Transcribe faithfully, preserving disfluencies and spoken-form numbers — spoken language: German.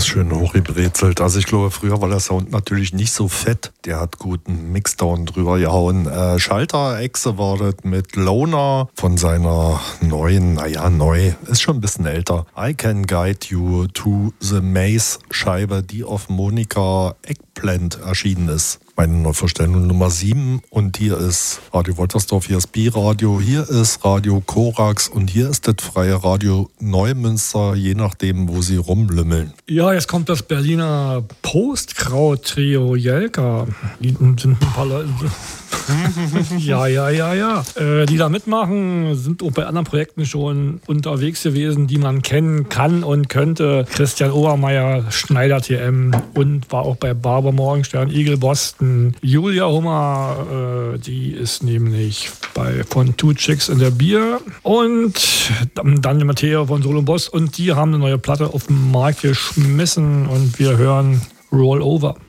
alles schön hochgebrezelt. Also ich glaube, früher war der Sound natürlich nicht so fett. Der hat guten Mixdown drüber gehauen. Äh, Schalter-Echse war das mit Loner von seiner neuen, naja, neu, ist schon ein bisschen älter. I Can Guide You to the Maze Scheibe, die auf Monika Eggplant erschienen ist. Meine Neuvorstellung Nummer sieben und hier ist Radio Woltersdorf, hier ist B-Radio, hier ist Radio Korax und hier ist das freie Radio Neumünster, je nachdem, wo sie rumlümmeln. Ja, jetzt kommt das Berliner Postkraut-Trio Jelka. Die sind ein paar Leute. ja, ja, ja, ja. Äh, die da mitmachen, sind auch bei anderen Projekten schon unterwegs gewesen, die man kennen kann und könnte. Christian Obermeier, Schneider T M und war auch bei Barber Morgenstern, Eagle Boston. Julia Hummer, äh, die ist nämlich bei von Two Chicks in der Bier. Und dann Matteo von Solo Boss und die haben eine neue Platte auf den Markt geschmissen und wir hören Roll Over.